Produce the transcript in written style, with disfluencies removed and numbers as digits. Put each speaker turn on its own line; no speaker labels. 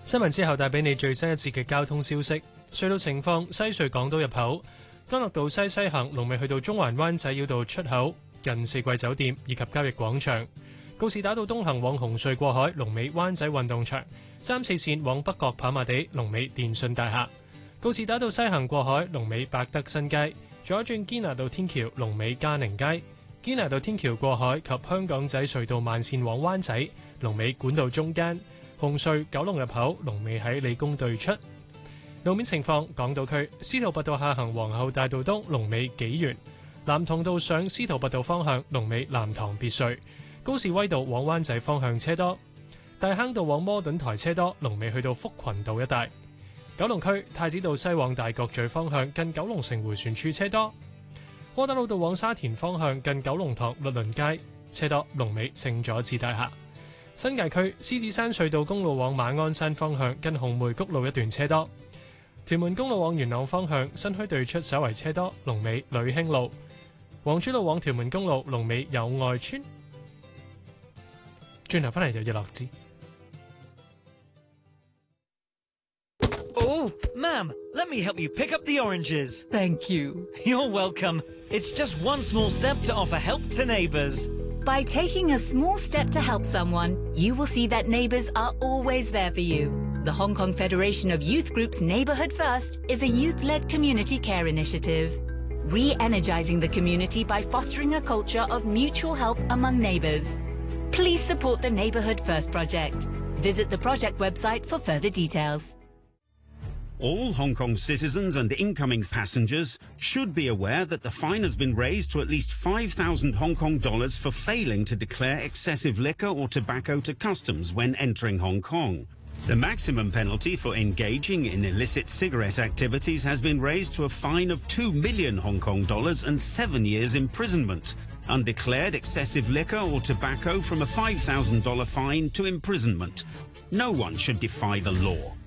新聞之後帶俾你最新一節嘅交通消息。隧道情況：西隧港島入口、干諾道西行龍尾去到中環灣仔繞道出口，近四季酒店以及交易廣場；告士打道東行往紅隧過海，龍尾灣仔運動場；3、4線往北角跑馬地，龍尾電訊大廈；告士打道西行過海，龍尾百德新街；左轉堅拿道天橋，龍尾嘉寧街；堅拿道天橋過海及香港仔隧道慢線往灣仔，龍尾管道中間。紅隧九龍入口龍尾喺理工對出。路面情況：港島區司徒拔道下行皇后大道東龍尾紀元，南塘道上司徒拔道方向龍尾南塘別墅，高士威道往灣仔方向車多，大坑道往摩頓台車多，龍尾去到福群道一帶。九龍區太子道西往大角咀方向近九龍城迴旋處車多，窩打老道往沙田方向近九龍塘律倫街車多，龍尾聖佐治大廈。新界區獅子山隧道公路往馬鞍山方向近紅梅谷路一段車多，屯門公路往元朗方向新墟對出稍為車多，龍尾旅興路；黃珠路往屯門公路龍尾友愛村。轉頭翻嚟就日落之。
Oh, ma'am, let me help you pick up the oranges. Thank you. You're welcome. It's just one small step to offer help to neighbours.
By taking a small step to help someone, you will see that neighbours are always there for you. The Hong Kong Federation of Youth Groups Neighbourhood First is a youth-led community care initiative, re-energising the community by fostering a culture of mutual help among neighbours. Please support the Neighbourhood First project. Visit the project website for further details.
All Hong Kong citizens and incoming passengers should be aware that the fine has been raised to at least 5,000 Hong Kong dollars for failing to declare excessive liquor or tobacco to customs when entering Hong Kong. The maximum penalty for engaging in illicit cigarette activities has been raised to a fine of 2 million Hong Kong dollars and 7 years imprisonment. Undeclared excessive liquor or tobacco from a $5,000 fine to imprisonment. No one should defy the law.